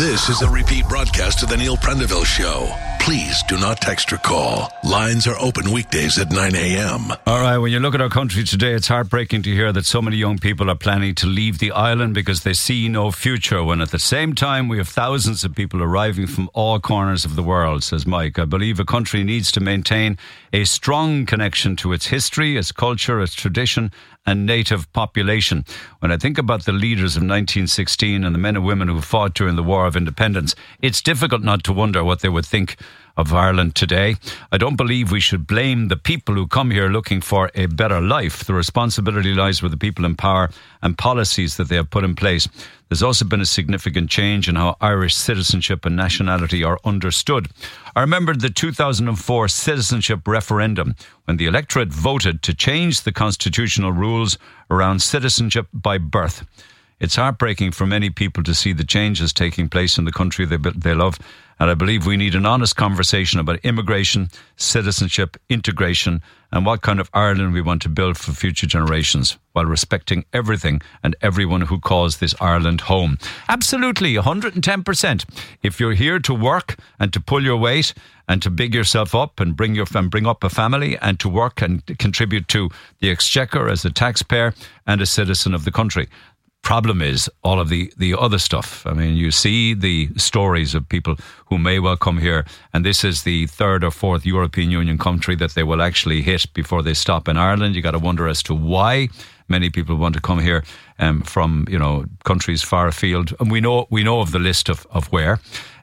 This is a repeat broadcast of the Neil Prendeville Show. Please do not text or call. Lines are open weekdays at 9 a.m. All right, when you look at our country today, it's heartbreaking to hear that so many young people are planning to leave the island because they see no future, when at the same time we have thousands of people arriving from all corners of the world, says Mike. I believe a country needs to maintain a strong connection to its history, its culture, its tradition and native population. When I think about the leaders of 1916 and the men and women who fought during the War of Independence, it's difficult not to wonder what they would think of Ireland today. I don't believe we should blame the people who come here looking for a better life. The responsibility lies with the people in power and policies that they have put in place. There's also been a significant change in how Irish citizenship and nationality are understood. I remember the 2004 citizenship referendum, when the electorate voted to change the constitutional rules around citizenship by birth. It's heartbreaking for many people to see the changes taking place in the country they love, and I believe we need an honest conversation about immigration, citizenship, integration, and what kind of Ireland we want to build for future generations, while respecting everything and everyone who calls this Ireland home. Absolutely, 110%. If you're here to work and to pull your weight and to big yourself up and bring up a family and to work and contribute to the exchequer as a taxpayer and a citizen of the country. Problem is all of the other stuff. I mean, you see the stories of people who may well come here, and this is the third or fourth European Union country that they will actually hit before they stop in Ireland. You got to wonder as to why many people want to come here from countries far afield, and we know of the list of where.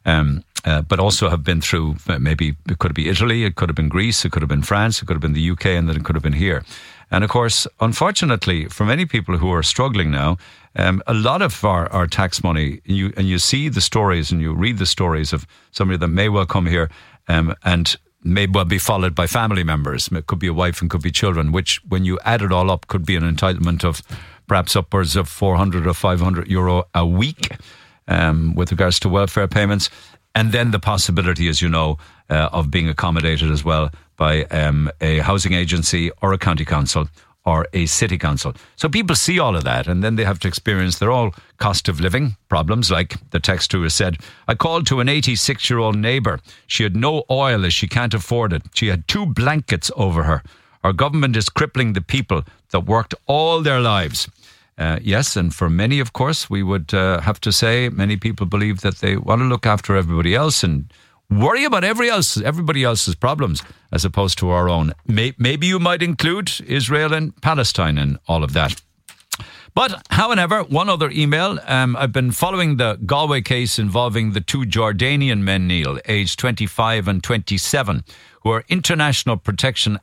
But also have been through, maybe it could be Italy, it could have been Greece, it could have been France, it could have been the UK, and then it could have been here. And of course, unfortunately, for many people who are struggling now, a lot of our tax money, you see the stories and you read the stories of somebody that may well come here and may well be followed by family members. It could be a wife and could be children, which when you add it all up could be an entitlement of perhaps upwards of 400 or 500 euro a week with regards to welfare payments. And then the possibility, as you know, of being accommodated as well by a housing agency or a county council or a city council. So people see all of that, and then they have to experience their own cost of living problems, like the texter who said, I called to an 86-year-old neighbour. She had no oil as she can't afford it. She had 2 blankets over her. Our government is crippling the people that worked all their lives. Yes, and for many, of course, we would have to say many people believe that they want to look after everybody else and worry about everybody else's problems as opposed to our own. Maybe you might include Israel and Palestine and all of that. But, however, one other email. I've been following the Galway case involving the 2 Jordanian men, Neil, aged 25 and 27, who are international protection